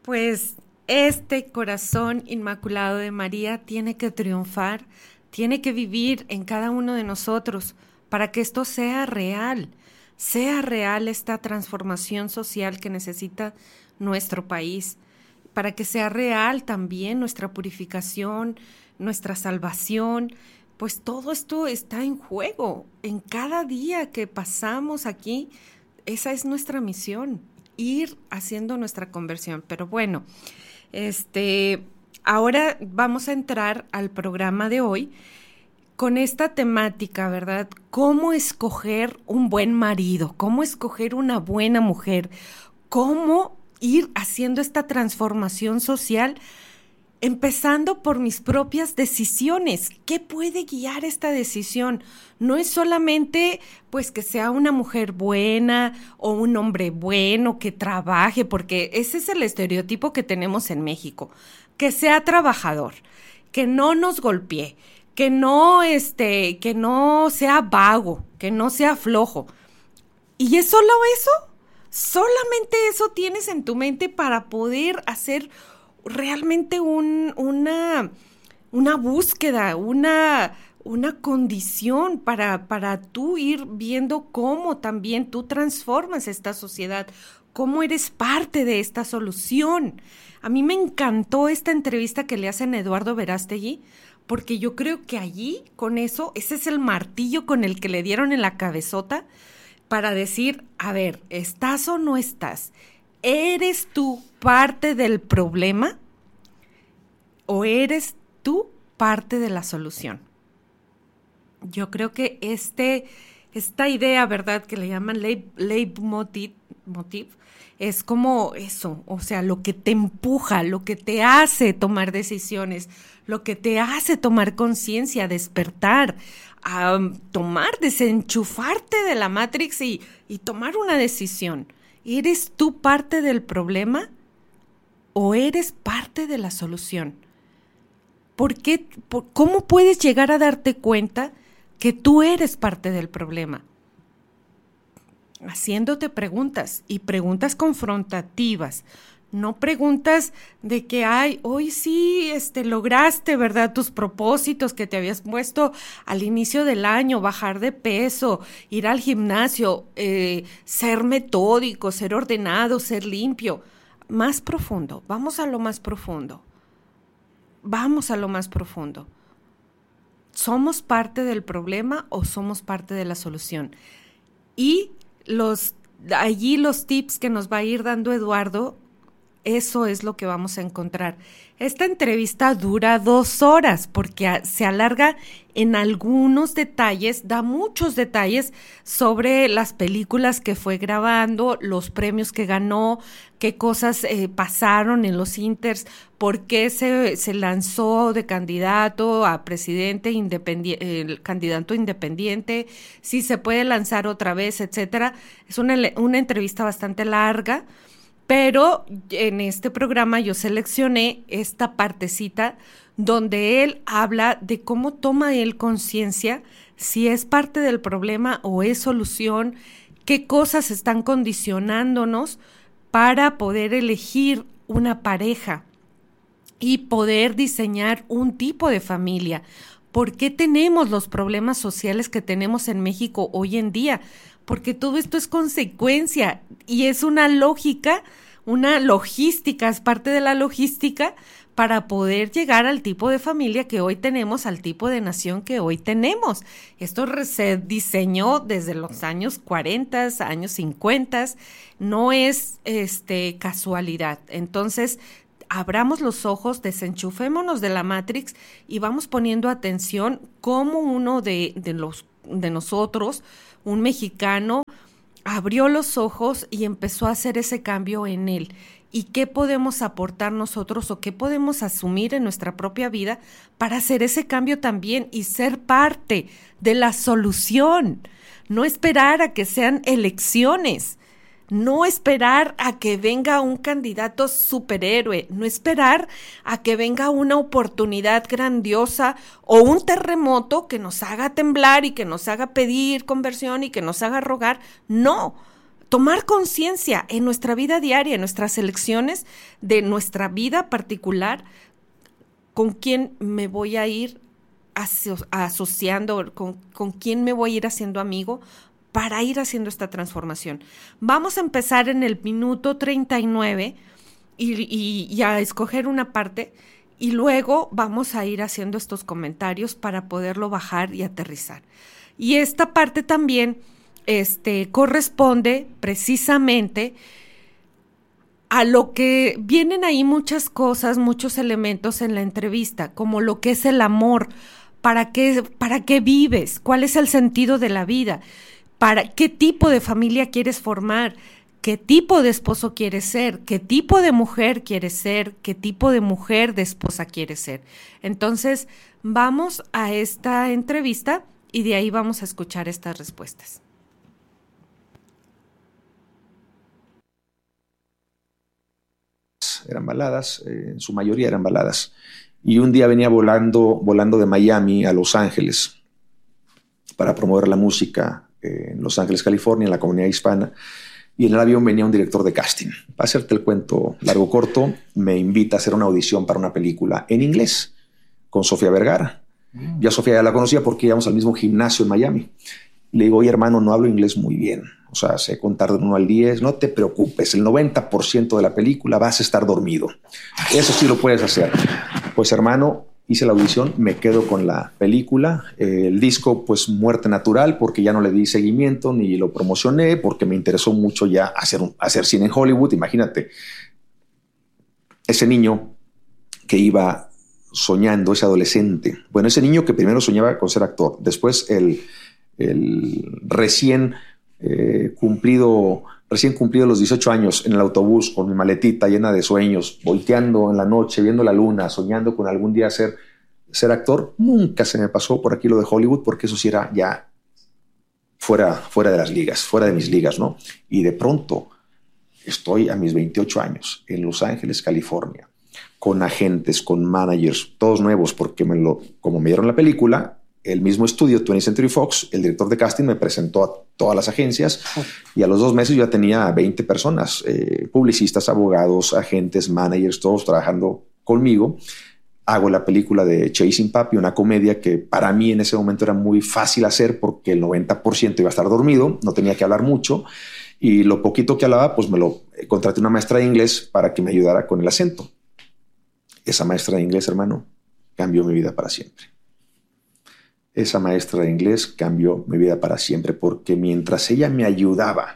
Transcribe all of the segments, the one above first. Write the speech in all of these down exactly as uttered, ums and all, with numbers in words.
Pues este corazón inmaculado de María tiene que triunfar, tiene que vivir en cada uno de nosotros para que esto sea real, sea real esta transformación social que necesita nuestro país, para que sea real también nuestra purificación, nuestra salvación. Pues todo esto está en juego en cada día que pasamos aquí. Esa es nuestra misión, ir haciendo nuestra conversión. Pero bueno, este, ahora vamos a entrar al programa de hoy con esta temática, ¿verdad? ¿Cómo escoger un buen marido? ¿Cómo escoger una buena mujer? ¿Cómo ir haciendo esta transformación social? Empezando por mis propias decisiones. ¿Qué puede guiar esta decisión? No es solamente pues que sea una mujer buena o un hombre bueno que trabaje, porque ese es el estereotipo que tenemos en México. Que sea trabajador, que no nos golpee, que no, este, que no sea vago, que no sea flojo. ¿Y es solo eso? ¿Solamente eso tienes en tu mente para poder hacer realmente un, una, una búsqueda, una, una condición para, para tú ir viendo cómo también tú transformas esta sociedad, cómo eres parte de esta solución? A mí me encantó esta entrevista que le hacen a Eduardo Verástegui, porque yo creo que allí, con eso, ese es el martillo con el que le dieron en la cabezota para decir, a ver, ¿estás o no estás? ¿Eres tú parte del problema o eres tú parte de la solución? Yo creo que este, esta idea, ¿verdad?, que le llaman leitmotiv, motiv, es como eso, o sea, lo que te empuja, lo que te hace tomar decisiones, lo que te hace tomar conciencia, despertar, a tomar, desenchufarte de la Matrix y, y tomar una decisión. ¿Eres tú parte del problema o eres parte de la solución? ¿Por qué, por, ¿Cómo puedes llegar a darte cuenta que tú eres parte del problema? Haciéndote preguntas, y preguntas confrontativas, no preguntas de que, ay, hoy sí este, lograste, ¿verdad?, tus propósitos que te habías puesto al inicio del año, bajar de peso, ir al gimnasio, eh, ser metódico, ser ordenado, ser limpio. Más profundo, vamos a lo más profundo. Vamos a lo más profundo. ¿Somos parte del problema o somos parte de la solución? Y los, allí los tips que nos va a ir dando Eduardo, eso es lo que vamos a encontrar. Esta entrevista dura dos horas porque se alarga en algunos detalles, da muchos detalles sobre las películas que fue grabando, los premios que ganó, qué cosas eh, pasaron en los inters, por qué se, se lanzó de candidato a presidente independiente, el candidato independiente, si se puede lanzar otra vez, etcétera. Es una, una entrevista bastante larga. Pero en este programa yo seleccioné esta partecita donde él habla de cómo toma él conciencia, si es parte del problema o es solución, qué cosas están condicionándonos para poder elegir una pareja y poder diseñar un tipo de familia. ¿Por qué tenemos los problemas sociales que tenemos en México hoy en día? Porque todo esto es consecuencia y es una lógica, una logística, es parte de la logística para poder llegar al tipo de familia que hoy tenemos, al tipo de nación que hoy tenemos. Esto se diseñó desde los años cuarenta, años cincuenta, no es este, casualidad. Entonces, abramos los ojos, desenchufémonos de la Matrix y vamos poniendo atención cómo uno de, de, los, de nosotros, un mexicano, abrió los ojos y empezó a hacer ese cambio en él. ¿Y qué podemos aportar nosotros o qué podemos asumir en nuestra propia vida para hacer ese cambio también y ser parte de la solución? No esperar a que sean elecciones, no esperar a que venga un candidato superhéroe, no esperar a que venga una oportunidad grandiosa o un terremoto que nos haga temblar y que nos haga pedir conversión y que nos haga rogar. No, tomar conciencia en nuestra vida diaria, en nuestras elecciones de nuestra vida particular, con quién me voy a ir aso- asociando, con, con quién me voy a ir haciendo amigo para ir haciendo esta transformación. Vamos a empezar en el minuto treinta y nueve y, y, y a escoger una parte y luego vamos a ir haciendo estos comentarios para poderlo bajar y aterrizar. Y esta parte también este, corresponde precisamente a lo que vienen ahí muchas cosas, muchos elementos en la entrevista, como lo que es el amor, para qué, para qué vives, cuál es el sentido de la vida, para qué tipo de familia quieres formar, qué tipo de esposo quieres ser, qué tipo de mujer quieres ser, qué tipo de mujer de esposa quieres ser. Entonces, vamos a esta entrevista y de ahí vamos a escuchar estas respuestas. Eran baladas, eh, en su mayoría eran baladas. Y un día venía volando, volando de Miami a Los Ángeles para promover la música eh, en Los Ángeles, California, en la comunidad hispana. Y en el avión venía un director de casting. Para hacerte el cuento largo corto, me invita a hacer una audición para una película en inglés con Sofía Vergara. Mm. Yo a Sofía ya la conocía porque íbamos al mismo gimnasio en Miami. Le digo, oye, hermano, no hablo inglés muy bien. O sea, sé contar de uno al diez. No te preocupes, el noventa por ciento de la película vas a estar dormido. Eso sí lo puedes hacer. Pues, hermano, hice la audición, me quedo con la película. Eh, el disco, pues, muerte natural, porque ya no le di seguimiento ni lo promocioné, porque me interesó mucho ya hacer, un, hacer cine en Hollywood. Imagínate, ese niño que iba soñando, ese adolescente. Bueno, ese niño que primero soñaba con ser actor, después el... el recién eh, cumplido recién cumplido los dieciocho años en el autobús con mi maletita llena de sueños, volteando en la noche, viendo la luna, soñando con algún día ser, ser actor. Nunca se me pasó por aquí lo de Hollywood, porque eso sí era ya fuera, fuera de las ligas, fuera de mis ligas, ¿no? Y de pronto estoy a mis veintiocho años en Los Ángeles, California, con agentes, con managers, todos nuevos, porque me lo, como me dieron la película, el mismo estudio, twentieth Century Fox, el director de casting me presentó a todas las agencias y a los dos meses yo ya tenía veinte personas, eh, publicistas, abogados, agentes, managers, todos trabajando conmigo. Hago la película de Chasing Papi, una comedia que para mí en ese momento era muy fácil hacer porque el noventa por ciento iba a estar dormido, no tenía que hablar mucho y lo poquito que hablaba, pues me lo eh, contraté una maestra de inglés para que me ayudara con el acento. Esa maestra de inglés, hermano, cambió mi vida para siempre. Esa maestra de inglés cambió mi vida para siempre, porque mientras ella me ayudaba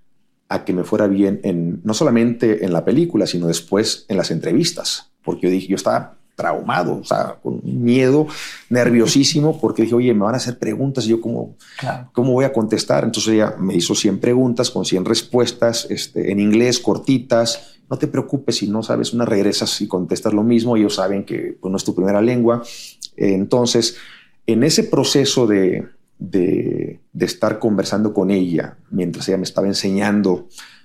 a que me fuera bien, en, no solamente en la película, sino después en las entrevistas, porque yo dije, yo estaba traumado, o sea, con miedo, nerviosísimo, porque dije, oye, me van a hacer preguntas y yo cómo, claro. ¿cómo voy a contestar? Entonces ella me hizo cien preguntas con cien respuestas este, en inglés, cortitas. No te preocupes, si no sabes una, regresas y contestas lo mismo. Ellos saben que pues, no es tu primera lengua. Eh, entonces... En ese proceso de, de, de estar conversando con ella, mientras ella me estaba enseñando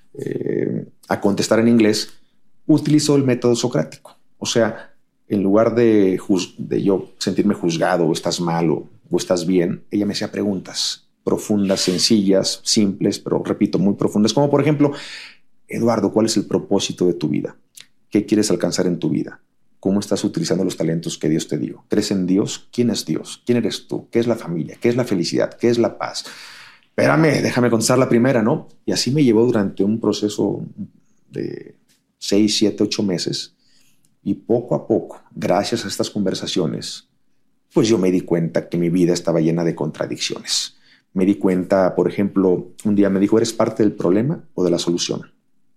eh, a contestar en inglés, utilizó el método socrático. O sea, en lugar de, de yo sentirme juzgado, o estás mal o, o estás bien, ella me hacía preguntas profundas, sencillas, simples, pero repito, muy profundas. Como por ejemplo, Eduardo, ¿cuál es el propósito de tu vida? ¿Qué quieres alcanzar en tu vida? ¿Cómo estás utilizando los talentos que Dios te dio? ¿Crees en Dios? ¿Quién es Dios? ¿Quién eres tú? ¿Qué es la familia? ¿Qué es la felicidad? ¿Qué es la paz? Espérame, déjame contestar la primera, ¿no? Y así me llevó durante un proceso de seis, siete, ocho meses. Y poco a poco, gracias a estas conversaciones, pues yo me di cuenta que mi vida estaba llena de contradicciones. Me di cuenta, por ejemplo, un día me dijo, ¿eres parte del problema o de la solución?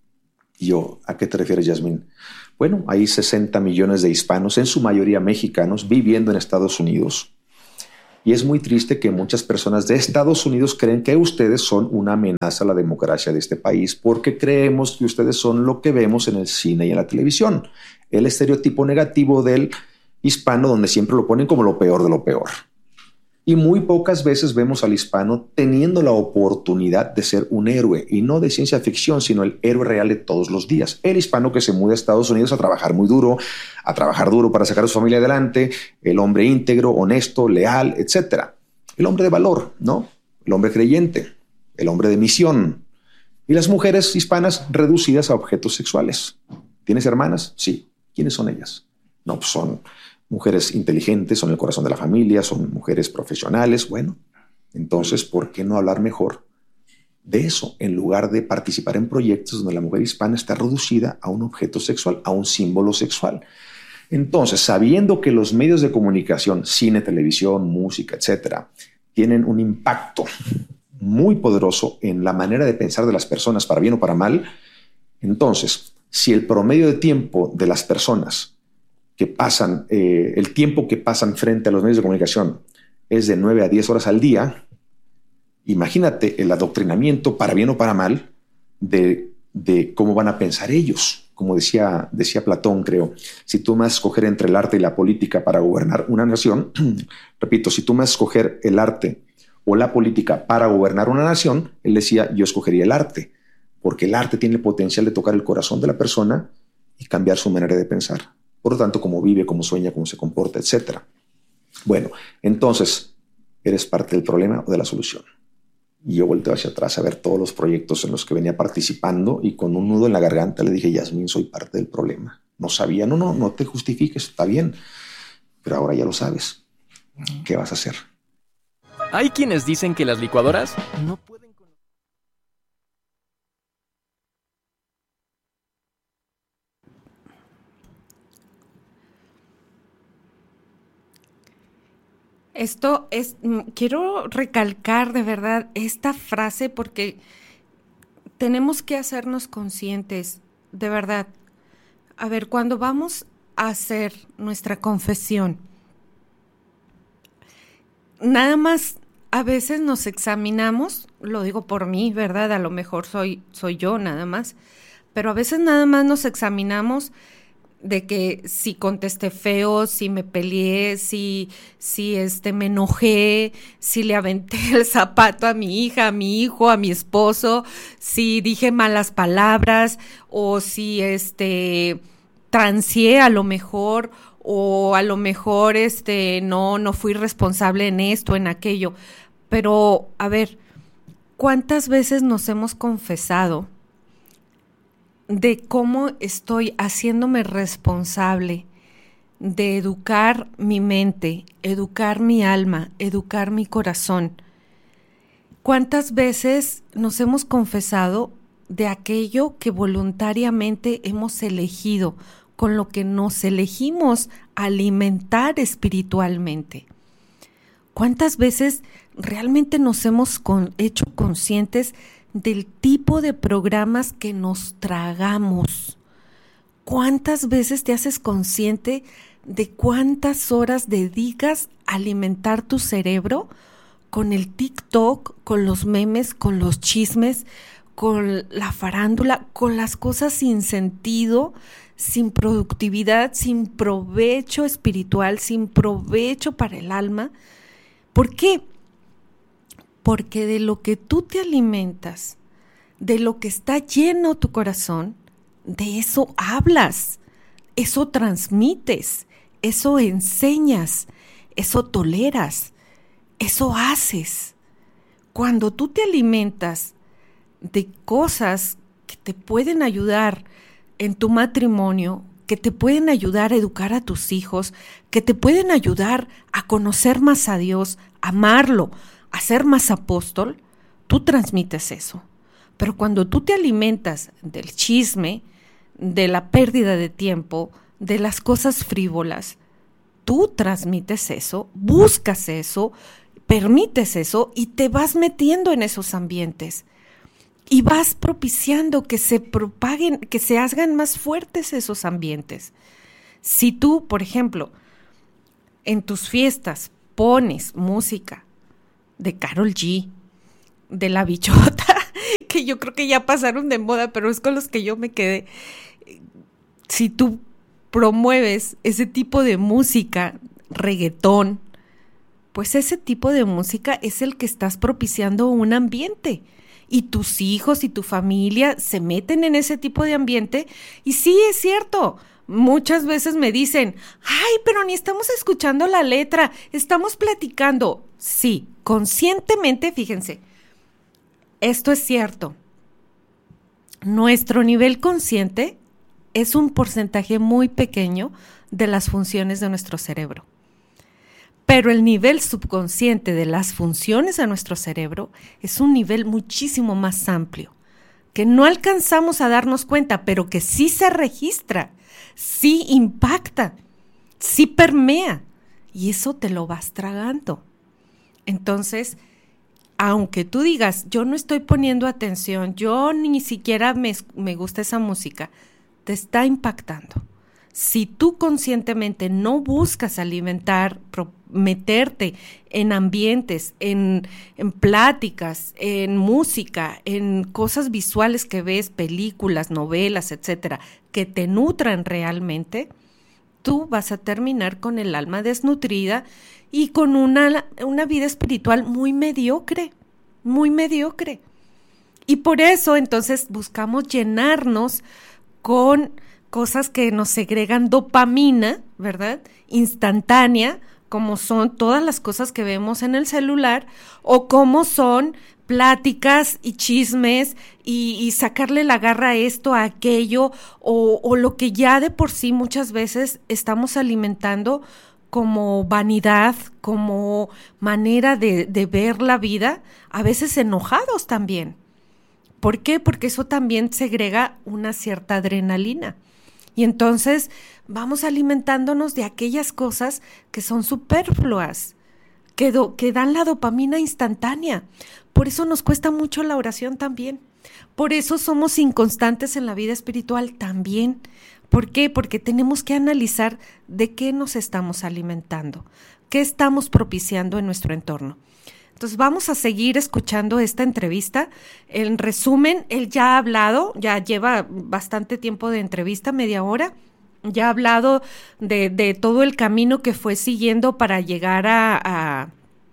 Y yo, ¿a qué te refieres, Yasmín? Bueno, hay sesenta millones de hispanos, en su mayoría mexicanos, viviendo en Estados Unidos. Y es muy triste que muchas personas de Estados Unidos creen que ustedes son una amenaza a la democracia de este país, porque creemos que ustedes son lo que vemos en el cine y en la televisión. El estereotipo negativo del hispano, donde siempre lo ponen como lo peor de lo peor. Y muy pocas veces vemos al hispano teniendo la oportunidad de ser un héroe, y no de ciencia ficción, sino el héroe real de todos los días. El hispano que se muda a Estados Unidos a trabajar muy duro, a trabajar duro para sacar a su familia adelante, el hombre íntegro, honesto, leal, etcétera. El hombre de valor, ¿no? El hombre creyente, el hombre de misión. Y las mujeres hispanas reducidas a objetos sexuales. ¿Tienes hermanas? Sí. ¿Quiénes son ellas? No, pues son mujeres inteligentes, son el corazón de la familia, son mujeres profesionales. Bueno, entonces, ¿por qué no hablar mejor de eso en lugar de participar en proyectos donde la mujer hispana está reducida a un objeto sexual, a un símbolo sexual? Entonces, sabiendo que los medios de comunicación, cine, televisión, música, etcétera, tienen un impacto muy poderoso en la manera de pensar de las personas, para bien o para mal, entonces, si el promedio de tiempo de las personas que pasan, eh, el tiempo que pasan frente a los medios de comunicación es de nueve a diez horas al día, imagínate el adoctrinamiento, para bien o para mal, de, de cómo van a pensar ellos. Como decía, decía Platón, creo, si tú me vas a escoger entre el arte y la política para gobernar una nación, repito, si tú me vas a escoger el arte o la política para gobernar una nación, él decía, yo escogería el arte, porque el arte tiene el potencial de tocar el corazón de la persona y cambiar su manera de pensar. Por lo tanto, cómo vive, cómo sueña, cómo se comporta, etcétera. Bueno, entonces, ¿eres parte del problema o de la solución? Y yo volteo hacia atrás a ver todos los proyectos en los que venía participando y con un nudo en la garganta le dije, Yasmín, soy parte del problema. No sabía, no, no, no te justifiques, está bien, pero ahora ya lo sabes. ¿Qué vas a hacer? Hay quienes dicen que las licuadoras no pueden... Esto es, quiero recalcar de verdad esta frase porque tenemos que hacernos conscientes, de verdad. A ver, cuando vamos a hacer nuestra confesión, nada más a veces nos examinamos, lo digo por mí, ¿verdad? A lo mejor soy, soy yo nada más, pero a veces nada más nos examinamos de que si contesté feo, si me peleé, si, si este, me enojé, si le aventé el zapato a mi hija, a mi hijo, a mi esposo, si dije malas palabras o si este, transié a lo mejor o a lo mejor este, no, no fui responsable en esto, en aquello. Pero, a ver, ¿cuántas veces nos hemos confesado de cómo estoy haciéndome responsable de educar mi mente, educar mi alma, educar mi corazón? ¿Cuántas veces nos hemos confesado de aquello que voluntariamente hemos elegido, con lo que nos elegimos alimentar espiritualmente? ¿Cuántas veces realmente nos hemos con, hecho conscientes del tipo de programas que nos tragamos? ¿Cuántas veces te haces consciente de cuántas horas dedicas a alimentar tu cerebro con el TikTok, con los memes, con los chismes, con la farándula, con las cosas sin sentido, sin productividad, sin provecho espiritual, sin provecho para el alma? ¿Por qué? Porque de lo que tú te alimentas, de lo que está lleno tu corazón, de eso hablas, eso transmites, eso enseñas, eso toleras, eso haces. Cuando tú te alimentas de cosas que te pueden ayudar en tu matrimonio, que te pueden ayudar a educar a tus hijos, que te pueden ayudar a conocer más a Dios, amarlo, a ser más apóstol, tú transmites eso. Pero cuando tú te alimentas del chisme, de la pérdida de tiempo, de las cosas frívolas, tú transmites eso, buscas eso, permites eso y te vas metiendo en esos ambientes. Y vas propiciando que se propaguen, que se hagan más fuertes esos ambientes. Si tú, por ejemplo, en tus fiestas pones música de Karol G, de La Bichota, que yo creo que ya pasaron de moda, pero es con los que yo me quedé. Si tú promueves ese tipo de música, reggaetón, pues ese tipo de música es el que estás propiciando un ambiente. Y tus hijos y tu familia se meten en ese tipo de ambiente. Y sí, es cierto, muchas veces me dicen, ay, pero ni estamos escuchando la letra, estamos platicando. Sí, conscientemente, fíjense, esto es cierto. nuestro nivel consciente es un porcentaje muy pequeño de las funciones de nuestro cerebro. Pero el nivel subconsciente de las funciones de nuestro cerebro es un nivel muchísimo más amplio, que no alcanzamos a darnos cuenta, pero que sí se registra, sí impacta, sí permea, y eso te lo vas tragando. Entonces, aunque tú digas, yo no estoy poniendo atención, yo ni siquiera me, me gusta esa música, te está impactando. Si tú conscientemente no buscas alimentar, pro, meterte en ambientes, en, en pláticas, en música, en cosas visuales que ves, películas, novelas, etcétera, que te nutran realmente, tú vas a terminar con el alma desnutrida y con una, una vida espiritual muy mediocre, muy mediocre. Y por eso entonces buscamos llenarnos con cosas que nos segregan dopamina, ¿verdad? Instantánea, como son todas las cosas que vemos en el celular, o como son pláticas y chismes y, y sacarle la garra a esto, a aquello, o, o lo que ya de por sí muchas veces estamos alimentando como vanidad, como manera de, de ver la vida, a veces enojados también. ¿Por qué? Porque eso también segrega una cierta adrenalina. Y entonces vamos alimentándonos de aquellas cosas que son superfluas, que, do, que dan la dopamina instantánea. Por eso nos cuesta mucho la oración también. Por eso somos inconstantes en la vida espiritual también. ¿Por qué? Porque tenemos que analizar de qué nos estamos alimentando, qué estamos propiciando en nuestro entorno. Entonces vamos a seguir escuchando esta entrevista. En resumen, él ya ha hablado, ya lleva bastante tiempo de entrevista, media hora, ya ha hablado de, de todo el camino que fue siguiendo para llegar a, a,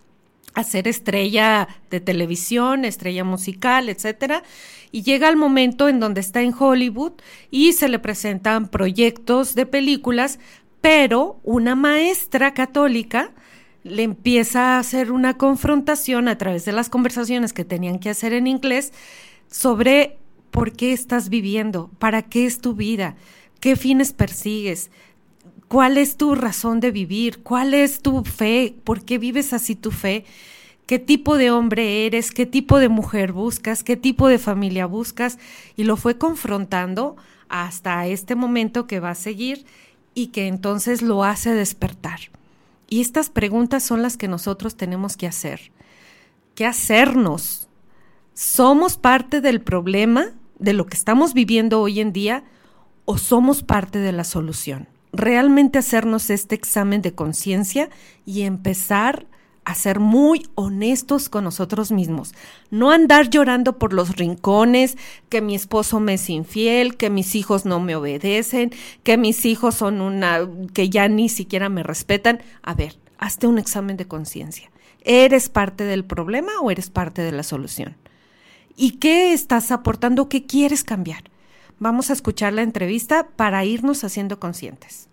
a ser estrella de televisión, estrella musical, etcétera. Y llega el momento en donde está en Hollywood y se le presentan proyectos de películas, pero una maestra católica le empieza a hacer una confrontación a través de las conversaciones que tenían que hacer en inglés sobre por qué estás viviendo, para qué es tu vida, qué fines persigues, cuál es tu razón de vivir, cuál es tu fe, por qué vives así tu fe, qué tipo de hombre eres, qué tipo de mujer buscas, qué tipo de familia buscas, y lo fue confrontando hasta este momento que va a seguir y que entonces lo hace despertar. Y estas preguntas son las que nosotros tenemos que hacer. ¿Qué hacernos? ¿Somos parte del problema de lo que estamos viviendo hoy en día o somos parte de la solución? Realmente hacernos este examen de conciencia y empezar a ser muy honestos con nosotros mismos. No andar llorando por los rincones, que mi esposo me es infiel, que mis hijos no me obedecen, que mis hijos son una, que ya ni siquiera me respetan. A ver, hazte un examen de conciencia. ¿Eres parte del problema o eres parte de la solución? ¿Y qué estás aportando? ¿Qué quieres cambiar? Vamos a escuchar la entrevista para irnos haciendo conscientes.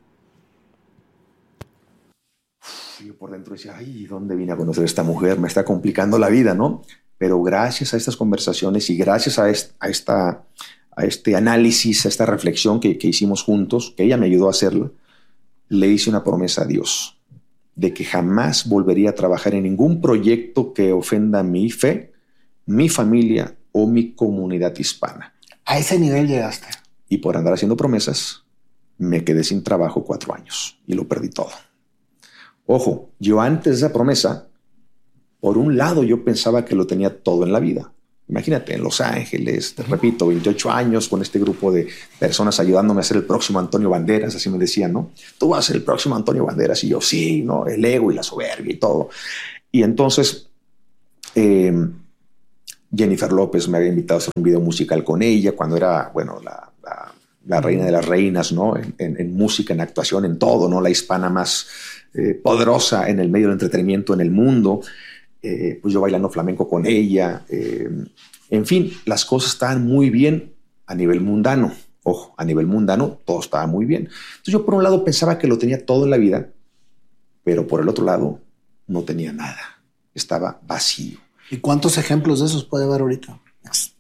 Yo por dentro decía, ay, ¿dónde vine a conocer a esta mujer? Me está complicando la vida, ¿no? Pero gracias a estas conversaciones y gracias a, est- a, esta, a este análisis, a esta reflexión que, que hicimos juntos, que ella me ayudó a hacerla, le hice una promesa a Dios de que jamás volvería a trabajar en ningún proyecto que ofenda mi fe, mi familia o mi comunidad hispana. A ese nivel llegaste. Y por andar haciendo promesas, me quedé sin trabajo cuatro años y lo perdí todo. Ojo, yo antes de esa promesa, por un lado yo pensaba que lo tenía todo en la vida. Imagínate, en Los Ángeles, te repito, veintiocho años con este grupo de personas ayudándome a ser el próximo Antonio Banderas, así me decían, ¿no? Tú vas a ser el próximo Antonio Banderas. Y yo, sí, ¿no? El ego y la soberbia y todo. Y entonces, eh, Jennifer López me había invitado a hacer un video musical con ella cuando era, bueno, la, la, la reina de las reinas, ¿no? En, en, en música, en actuación, en todo, ¿no? La hispana más eh, poderosa en el medio del entretenimiento en el mundo. Eh, pues yo bailando flamenco con ella. Eh, en fin, las cosas estaban muy bien a nivel mundano. Ojo, a nivel mundano todo estaba muy bien. Entonces yo por un lado pensaba que lo tenía todo en la vida, pero por el otro lado no tenía nada. Estaba vacío. ¿Y cuántos ejemplos de esos puede haber ahorita?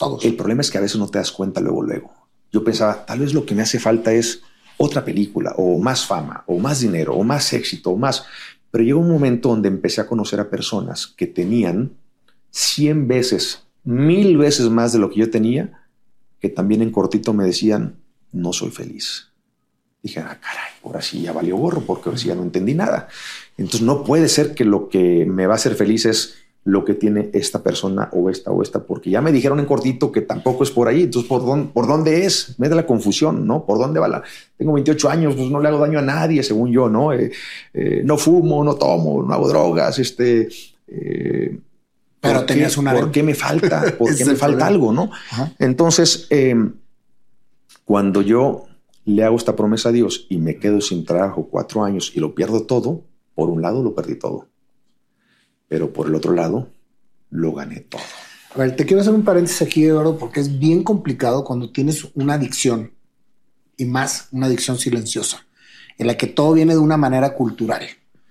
Todos. El problema es que a veces no te das cuenta luego, luego. Yo pensaba, tal vez lo que me hace falta es otra película, o más fama, o más dinero, o más éxito, o más. Pero llegó un momento donde empecé a conocer a personas que tenían cien veces, mil veces más de lo que yo tenía, que también en cortito me decían, no soy feliz. Dije, ah, caray, ahora sí ya valió gorro, porque ahora sí ya no entendí nada. Entonces no puede ser que lo que me va a hacer feliz es lo que tiene esta persona o esta o esta, porque ya me dijeron en cortito que tampoco es por ahí. Entonces, ¿por dónde, por dónde es? Me da la confusión, ¿no? ¿Por dónde va la...? Tengo veintiocho años, pues no le hago daño a nadie, según yo, ¿no? Eh, eh, no fumo, no tomo, no hago drogas, este... Eh, Pero tenías una... ¿Por qué me falta? ¿Por qué me falta algo, no? Ajá. Entonces, eh, cuando yo le hago esta promesa a Dios y me quedo sin trabajo cuatro años y lo pierdo todo, por un lado lo perdí todo. Pero por el otro lado, lo gané todo. A ver, te quiero hacer un paréntesis aquí, Eduardo, porque es bien complicado cuando tienes una adicción, y más una adicción silenciosa, en la que todo viene de una manera cultural.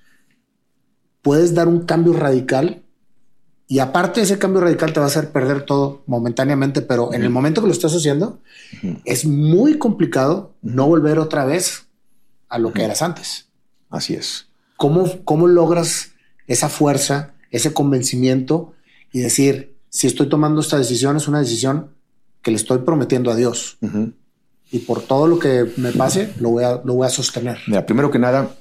Puedes dar un cambio radical, y aparte de ese cambio radical te va a hacer perder todo momentáneamente, pero uh-huh. en el momento que lo estás haciendo, uh-huh. es muy complicado uh-huh. no volver otra vez a lo uh-huh. que eras antes. Así es. ¿Cómo, cómo logras esa fuerza, ese convencimiento y decir, si estoy tomando esta decisión, es una decisión que le estoy prometiendo a Dios? Uh-huh. Y por todo lo que me pase, lo voy a, lo voy a sostener. Mira, primero que nada,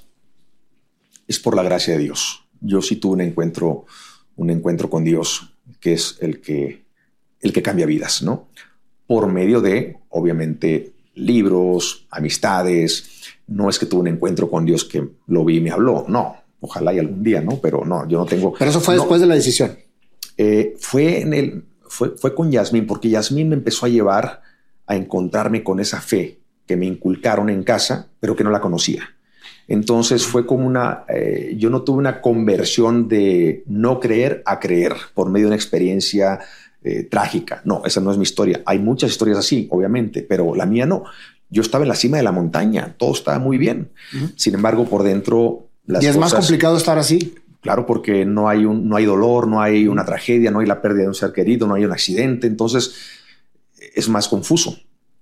es por la gracia de Dios. Yo sí tuve un encuentro, un encuentro con Dios, que es el que, el que cambia vidas, ¿no? Por medio de, obviamente, libros, amistades. No es que tuve un encuentro con Dios que lo vi y me habló, no. Ojalá y algún día, ¿no? Pero no, yo no tengo... Pero eso fue no, después de la decisión. Eh, fue, en el, fue, fue con Yasmín, porque Yasmín me empezó a llevar a encontrarme con esa fe que me inculcaron en casa, pero que no la conocía. Entonces fue como una... Eh, yo no tuve una conversión de no creer a creer por medio de una experiencia eh, trágica. No, esa no es mi historia. Hay muchas historias así, obviamente, pero la mía no. Yo estaba en la cima de la montaña, todo estaba muy bien. Uh-huh. Sin embargo, por dentro... Las y es cosas, más complicado estar así. Claro, porque no hay, un, no hay dolor, no hay una tragedia, no hay la pérdida de un ser querido, no hay un accidente. Entonces es más confuso.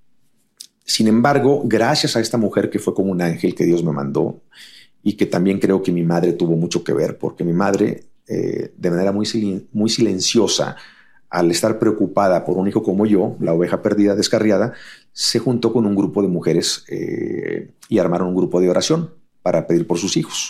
Sin embargo, gracias a esta mujer que fue como un ángel que Dios me mandó y que también creo que mi madre tuvo mucho que ver, porque mi madre eh, de manera muy, sil- muy silenciosa, al estar preocupada por un hijo como yo, la oveja perdida, descarriada, se juntó con un grupo de mujeres eh, y armaron un grupo de oración para pedir por sus hijos.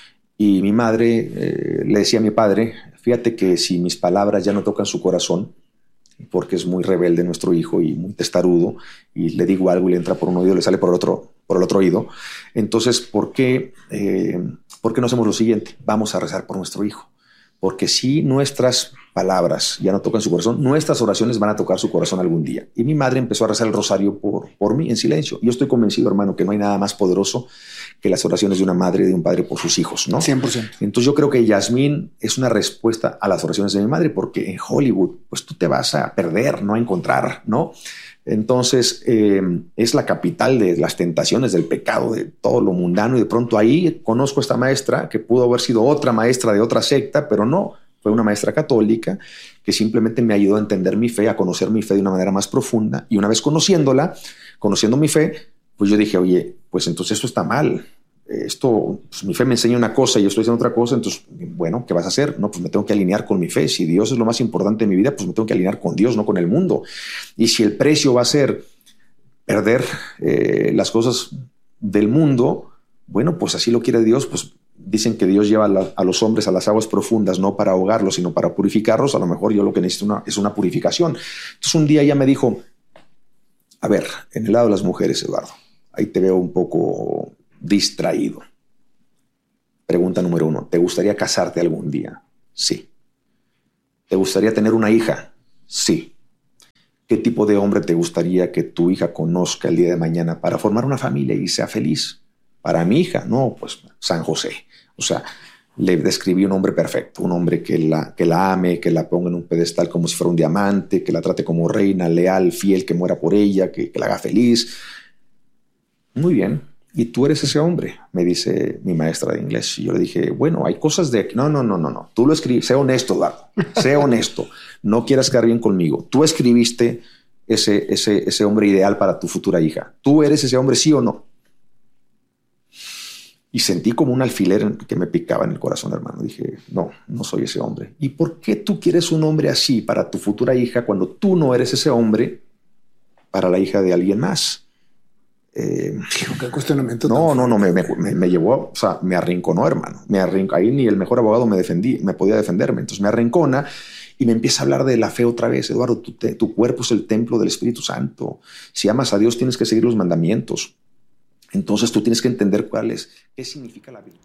Y mi madre eh, le decía a mi padre, fíjate que si mis palabras ya no tocan su corazón, porque es muy rebelde nuestro hijo y muy testarudo, y le digo algo y le entra por un oído, le sale por el otro, por el otro oído, entonces, ¿por qué, eh, ¿por qué no hacemos lo siguiente? Vamos a rezar por nuestro hijo. Porque si nuestras palabras ya no tocan su corazón, nuestras oraciones van a tocar su corazón algún día. Y mi madre empezó a rezar el rosario por, por mí en silencio. Yo estoy convencido, hermano, que no hay nada más poderoso que las oraciones de una madre y de un padre por sus hijos, ¿no? cien por ciento. Entonces yo creo que Yasmín es una respuesta a las oraciones de mi madre, porque en Hollywood, pues tú te vas a perder, no a encontrar, ¿no? Entonces eh, es la capital de las tentaciones, del pecado, de todo lo mundano, y de pronto ahí conozco a esta maestra que pudo haber sido otra maestra de otra secta, pero no, fue una maestra católica que simplemente me ayudó a entender mi fe, a conocer mi fe de una manera más profunda, y una vez conociéndola, conociendo mi fe, pues yo dije, oye, pues entonces esto está mal. Esto, pues mi fe me enseña una cosa y yo estoy haciendo otra cosa, entonces, bueno, ¿qué vas a hacer? No, pues me tengo que alinear con mi fe. Si Dios es lo más importante en mi vida, pues me tengo que alinear con Dios, no con el mundo. Y si el precio va a ser perder eh, las cosas del mundo, bueno, pues así lo quiere Dios. Pues dicen que Dios lleva a, la, a los hombres a las aguas profundas, no para ahogarlos, sino para purificarlos. A lo mejor yo lo que necesito una, es una purificación. Entonces un día ella me dijo, a ver, en el lado de las mujeres, Eduardo, ahí te veo un poco distraído. Pregunta número uno, ¿te gustaría casarte algún día? Sí. ¿Te gustaría tener una hija? Sí. ¿Qué tipo de hombre te gustaría que tu hija conozca el día de mañana para formar una familia y sea feliz? Para mi hija, no, pues San José. O sea, le describí un hombre perfecto, un hombre que la, que la ame, que la ponga en un pedestal como si fuera un diamante, que la trate como reina, leal, fiel, que muera por ella, que, que la haga feliz. Muy bien. Y tú eres ese hombre, me dice mi maestra de inglés. Y yo le dije, bueno, hay cosas de... No, no, no, no, no. Tú lo escribiste. Sé honesto, Eduardo. Sé honesto. No quieras quedar bien conmigo. Tú escribiste ese, ese, ese hombre ideal para tu futura hija. ¿Tú eres ese hombre, sí o no? Y sentí como un alfiler que me picaba en el corazón, hermano. Dije, no, no soy ese hombre. ¿Y por qué tú quieres un hombre así para tu futura hija cuando tú no eres ese hombre para la hija de alguien más? Eh, ¿Qué cuestionamiento? No, no, no, me, me, me llevó, o sea, me arrinconó, hermano. Me arrinconó. Ahí ni el mejor abogado me defendí, me podía defenderme. Entonces me arrincona y me empieza a hablar de la fe otra vez. Eduardo, tu, te, tu cuerpo es el templo del Espíritu Santo. Si amas a Dios, tienes que seguir los mandamientos. Entonces tú tienes que entender cuál es, qué significa la virtud.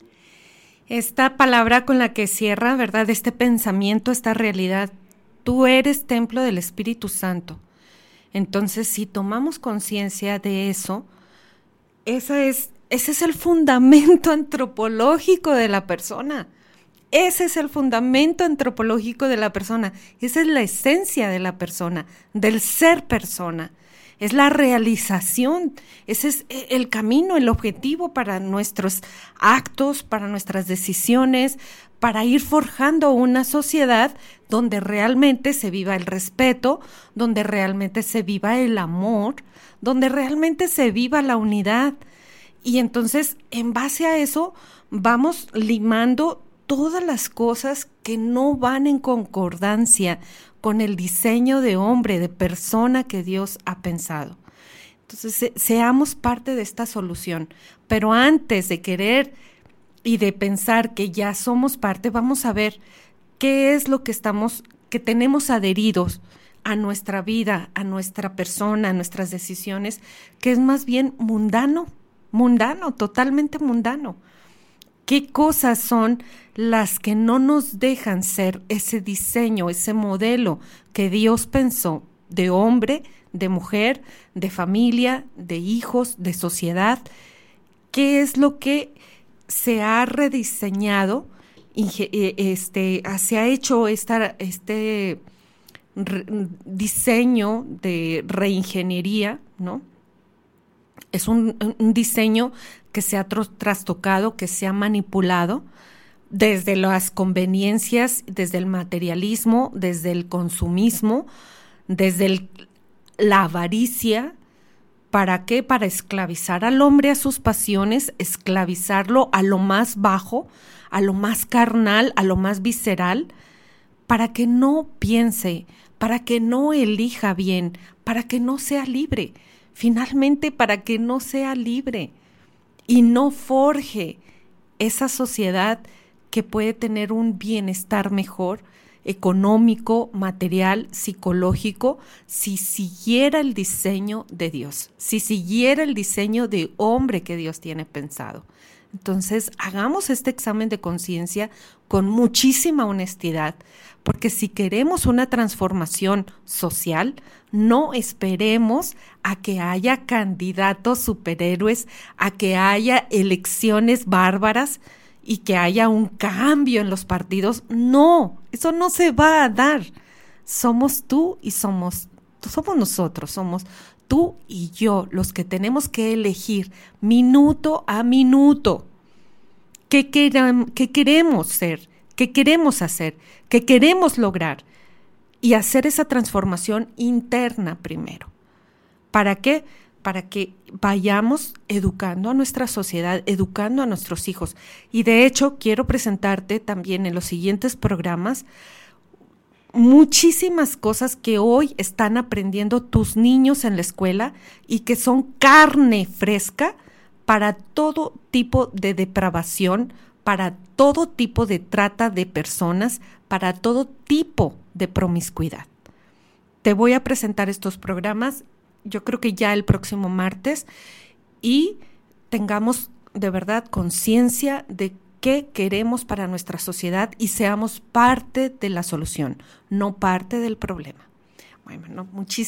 Esta palabra con la que cierra, ¿verdad? Este pensamiento, esta realidad. Tú eres templo del Espíritu Santo. Entonces, si tomamos conciencia de eso, esa es, ese es el fundamento antropológico de la persona. Ese es el fundamento antropológico de la persona. Esa es la esencia de la persona, del ser persona. Es la realización, ese es el camino, el objetivo para nuestros actos, para nuestras decisiones, para ir forjando una sociedad donde realmente se viva el respeto, donde realmente se viva el amor, donde realmente se viva la unidad. Y entonces, en base a eso, vamos limando todas las cosas que no van en concordancia con el diseño de hombre, de persona que Dios ha pensado. Entonces, se, seamos parte de esta solución. Pero antes de querer y de pensar que ya somos parte, vamos a ver qué es lo que estamos, que tenemos adheridos a nuestra vida, a nuestra persona, a nuestras decisiones, que es más bien mundano, mundano, totalmente mundano. ¿Qué cosas son las que no nos dejan ser ese diseño, ese modelo que Dios pensó de hombre, de mujer, de familia, de hijos, de sociedad? ¿Qué es lo que se ha rediseñado, este, se ha hecho esta, este re, diseño de reingeniería, ¿no? Es un, un diseño que se ha trastocado, que se ha manipulado desde las conveniencias, desde el materialismo, desde el consumismo, desde el, la avaricia. ¿Para qué? Para esclavizar al hombre a sus pasiones, esclavizarlo a lo más bajo, a lo más carnal, a lo más visceral, para que no piense, para que no elija bien, para que no sea libre. Finalmente, para que no sea libre y no forje esa sociedad que puede tener un bienestar mejor, económico, material, psicológico, si siguiera el diseño de Dios, si siguiera el diseño de hombre que Dios tiene pensado. Entonces, hagamos este examen de conciencia con muchísima honestidad, porque si queremos una transformación social, no esperemos a que haya candidatos superhéroes, a que haya elecciones bárbaras y que haya un cambio en los partidos. No, eso no se va a dar. Somos tú y somos, somos nosotros, somos tú y yo los que tenemos que elegir minuto a minuto qué, queram, qué queremos ser, qué queremos hacer, qué queremos lograr y hacer esa transformación interna primero. ¿Para qué? Para que vayamos educando a nuestra sociedad, educando a nuestros hijos. Y de hecho, quiero presentarte también en los siguientes programas muchísimas cosas que hoy están aprendiendo tus niños en la escuela y que son carne fresca para todo tipo de depravación, para todo tipo de trata de personas, para todo tipo de promiscuidad. Te voy a presentar estos programas, yo creo que ya el próximo martes, y tengamos de verdad conciencia de qué queremos para nuestra sociedad y seamos parte de la solución, no parte del problema. Bueno, muchísimas